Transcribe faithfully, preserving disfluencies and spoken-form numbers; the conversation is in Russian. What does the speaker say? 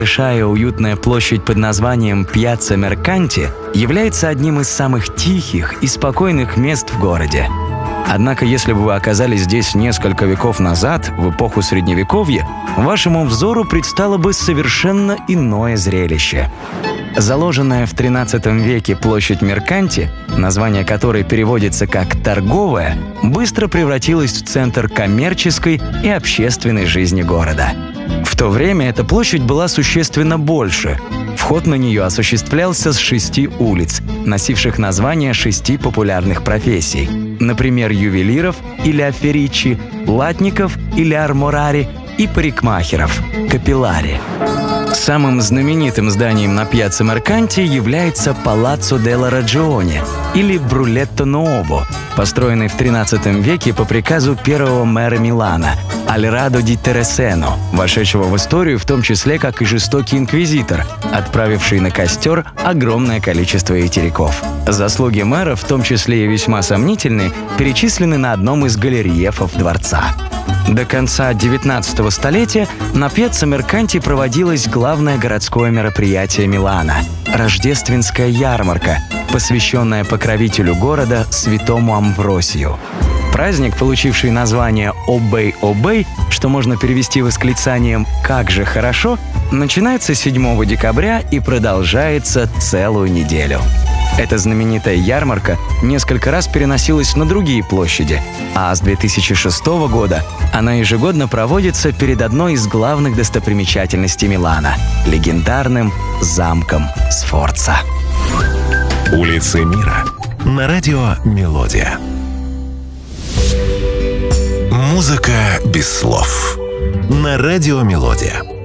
Большая уютная площадь под названием Пьяцца Мерканти является одним из самых тихих и спокойных мест в городе. Однако, если бы вы оказались здесь несколько веков назад, в эпоху Средневековья, вашему взору предстало бы совершенно иное зрелище. Заложенная в тринадцатом веке площадь Мерканти, название которой переводится как «торговая», быстро превратилась в центр коммерческой и общественной жизни города. В то время эта площадь была существенно больше. Вход на нее осуществлялся с шести улиц, носивших названия шести популярных профессий. Например, ювелиров или аферичи, латников или арморари и парикмахеров – капеллари. Самым знаменитым зданием на Пьяцца Мерканти является Палаццо делла Раджионе или Брулетто Нуово, построенный в тринадцатом веке по приказу первого мэра Милана Альрадо ди Тересено, вошедшего в историю в том числе как и жестокий инквизитор, отправивший на костер огромное количество еретиков. Заслуги мэра, в том числе и весьма сомнительные, перечислены на одном из галерьефов дворца. До конца девятнадцатого столетия на Пьяцца Мерканти проводилось главное городское мероприятие Милана – рождественская ярмарка, посвященная покровителю города святому Амвросию. Праздник, получивший название «Обей-Обей», что можно перевести восклицанием «Как же хорошо», начинается седьмого декабря и продолжается целую неделю. Эта знаменитая ярмарка несколько раз переносилась на другие площади, а с две тысячи шестого года она ежегодно проводится перед одной из главных достопримечательностей Милана – легендарным замком Сфорца. Улицы мира на радио «Мелодия». Музыка без слов на радио «Мелодия».